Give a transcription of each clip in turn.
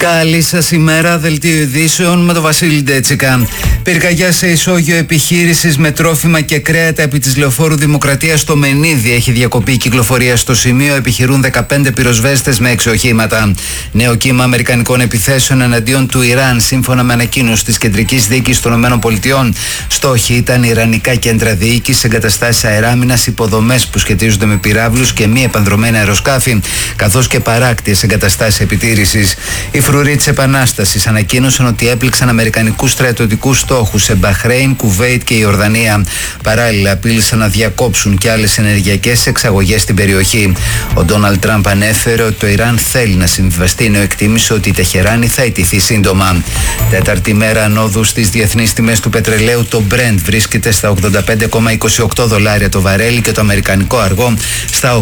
Καλή σας ημέρα, δελτίο ειδήσεων με τον Βασίλη Ντέτσικα. Πυρκαγιά σε ισόγειο επιχείρησης με τρόφιμα και κρέατα επί της Λεωφόρου Δημοκρατίας στο Μενίδη. Έχει διακοπεί η κυκλοφορία στο σημείο. Επιχειρούν 15 πυροσβέστες με 6 οχήματα. Νέο κύμα αμερικανικών επιθέσεων εναντίον του Ιράν, σύμφωνα με ανακοίνωση της Κεντρικής Δίκης των ΗΠΑ. Στόχοι ήταν ιρανικά κέντρα διοίκησης, εγκαταστάσεις αεράμινας, υποδομές που σχετίζονται με πυράβλους και μη επανδρομένα αεροσκάφη, καθώς και παράκτιες εγκαταστάσεις επιτήρησης. Οι φρουροί της Επανάστασης ανακοίνωσαν ότι έπληξαν αμερικανικούς στρατιωτικούς στόχους σε Μπαχρέιν, Κουβέιτ και Ιορδανία. Παράλληλα, απείλησαν να διακόψουν και άλλες ενεργειακές εξαγωγές στην περιοχή. Ο Ντόναλντ Τραμπ ανέφερε ότι το Ιράν θέλει να συμβιβαστεί, ενώ εκτίμησε ότι η Τεχεράνη θα ιτηθεί σύντομα. Τέταρτη μέρα ανόδου στις διεθνείς τιμές του πετρελαίου. Το Brent βρίσκεται στα $85,28 το βαρέλι και το αμερικανικό αργό στα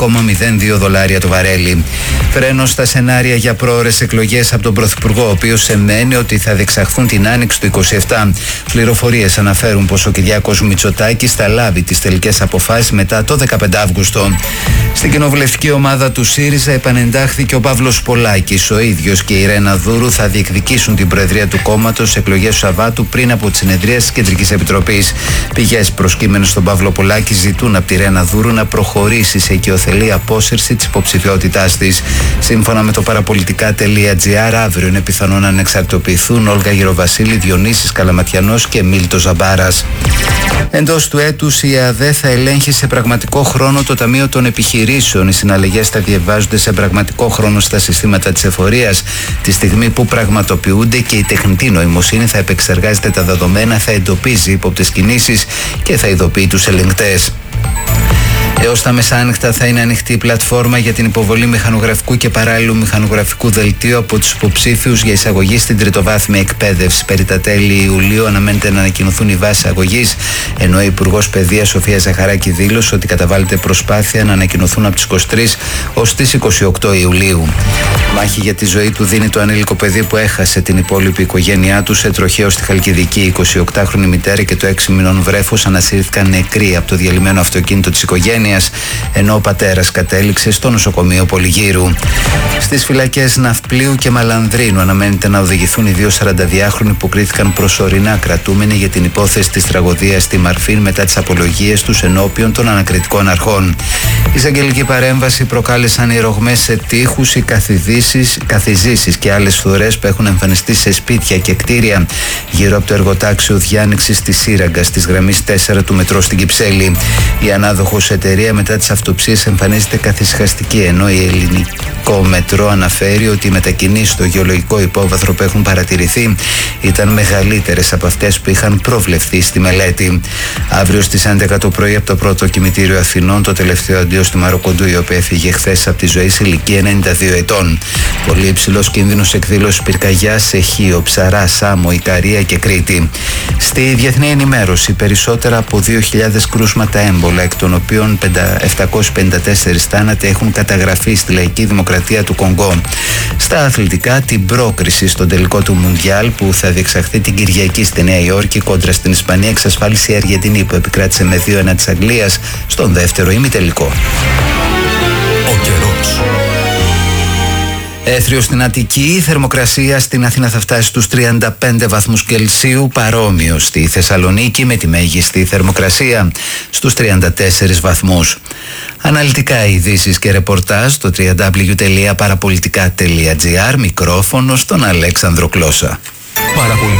$80,02 το βαρέλι. Φρένο στα σενάρια για πρόωρες εκλογές από τον Πρωθυπουργό, ο οποίος σημαίνει ότι θα διεξαχθούν την άνοιξη του 27. Πληροφορίες αναφέρουν πως ο Κυριάκος Μητσοτάκης θα λάβει τις τελικές αποφάσεις μετά το 15 Αύγουστο. Στην κοινοβουλευτική ομάδα του ΣΥΡΙΖΑ επανεντάχθηκε ο Παύλος Πολάκης. Ο ίδιος και η Ρένα Δούρου θα διεκδικήσουν την προεδρία του κόμματος σε εκλογές του Σαββάτου πριν από τις συνεδρίες της Κεντρικής Επιτροπής. Πηγές προσκύμενες στον Παύλο Πολάκη ζητούν από τη Ρένα Δούρου να προχωρήσει σε οικειοθελή απόσυρση της υποψηφιότητάς της. Σύμφωνα με το παραπολιτικά.gr, αύριο είναι πιθανό να ανεξαρτητοποιηθούν Όλγα Γεροβασίλη, Διονύσης Καλαματιανός και Μίλτος Ζαμπάρας. Εντός του έτους η ΕΑΔΕ θα ελέγχει σε πραγματικό χρόνο το Ταμείο των Επιχειρήσεων. Οι συναλλαγές θα διαβάζονται σε πραγματικό χρόνο στα συστήματα της εφορίας, τη στιγμή που πραγματοποιούνται, και η τεχνητή νοημοσύνη θα επεξεργάζεται τα δεδομένα, θα εντοπίζει ύποπτες κινήσεις και θα ειδοποιεί τους ελεγκτές. Έως τα μεσάνυχτα θα είναι ανοιχτή η πλατφόρμα για την υποβολή μηχανογραφικού και παράλληλου μηχανογραφικού δελτίου από τους υποψήφιους για εισαγωγή στην τριτοβάθμια εκπαίδευση. Περί τα τέλη Ιουλίου αναμένεται να ανακοινωθούν οι βάσεις αγωγής, ενώ η Υπουργός Παιδείας Σοφία Ζαχαράκη δήλωσε ότι καταβάλλεται προσπάθεια να ανακοινωθούν από τις 23 ως τις 28 Ιουλίου. Μάχη για τη ζωή του δίνει το ανήλικο παιδί που έχασε την υπόλοιπη οικογένειά του σε τροχαίο στη Χαλκιδική. Η 28χρονη μητέρα και το 6 μηνών βρέφος ανασύρθηκαν νεκροί από το διαλυμένο αυτοκίνητο της οικογένειας, ενώ ο πατέρας κατέληξε στο νοσοκομείο Πολυγύρου. Στις φυλακές Ναυπλίου και Μαλανδρίνου αναμένεται να οδηγηθούν οι δύο 42χρονοι που κρίθηκαν προσωρινά κρατούμενοι για την υπόθεση της τραγωδίας στη Μαρφίν μετά τις απολογίες τους ενώπιον των ανακριτικών αρχών. Η εισαγγελική παρέμβαση προκάλεσαν οι ρογμές σε τείχους, οι καθιζήσεις και άλλες φθορές που έχουν εμφανιστεί σε σπίτια και κτίρια γύρω από το εργοτάξιο Διάνοιξης της Σύραγγας της γραμμής 4 του μετρό στην Κυψέλη. Η ανάδοχος εταιρεία μετά τις αυτοψίες εμφανίζεται καθησυχαστική, ενώ η ελληνικό μετρό αναφέρει ότι οι μετακινήσεις στο γεωλογικό υπόβαθρο που έχουν παρατηρηθεί ήταν μεγαλύτερες από αυτές που είχαν προβλεφθεί στη μελέτη. Αύριο στις 11 το πρωί από το πρώτο κημητήριο Αθηνών το τελευταίο αντίο του Μαροκοντού, η οποία έφυγε χθες από τη ζωή σε ηλικία 92 ετών. Πολύ υψηλός κίνδυνος εκδήλωσης πυρκαγιάς σε Χίο, Ψαρά, Σάμο, Ικαρία και Κρήτη. Στη διεθνή ενημέρωση, περισσότερα από 2.000 κρούσματα έμπολα, εκ των οποίων 754 θάνατοι έχουν καταγραφεί στη Λαϊκή Δημοκρατία του Κονγκό. Στα αθλητικά, την πρόκριση στον τελικό του Μουντιάλ που θα διεξαχθεί την Κυριακή στη Νέα Υόρκη κόντρα στην Ισπανία εξασφάλισε η Αργεντινή, που επικράτησε με 2-1 της Αγγλίας στον δεύτερο ημιτελικό. Ο καιρός. Έθριο στην Αττική, η θερμοκρασία στην Αθήνα θα φτάσει στους 35 βαθμούς Κελσίου, παρόμοιο στη Θεσσαλονίκη με τη μέγιστη θερμοκρασία στους 34 βαθμούς. Αναλυτικά ειδήσεις και ρεπορτάζ στο www.parapolitica.gr, μικρόφωνο στον Αλέξανδρο Κλώσσα.